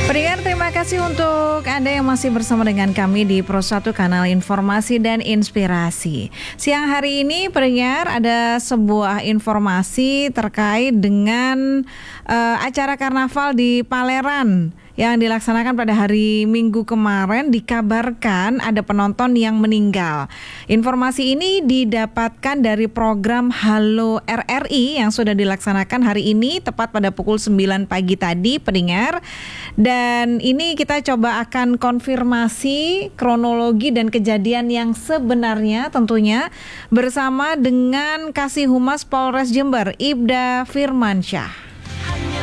Pendengar, terima kasih untuk Anda yang masih bersama dengan kami di Pro 1 Kanal Informasi dan Inspirasi. Siang hari ini, pendengar, ada sebuah informasi terkait dengan acara karnaval di Paleran yang dilaksanakan pada hari Minggu kemarin. Dikabarkan ada penonton yang meninggal. Informasi ini didapatkan dari program Halo RRI yang sudah dilaksanakan hari ini tepat pada pukul 9 pagi tadi, pendengar. Dan ini kita coba akan konfirmasi kronologi dan kejadian yang sebenarnya tentunya bersama dengan Kasih Humas Polres Jember, Ibda Firmansyah.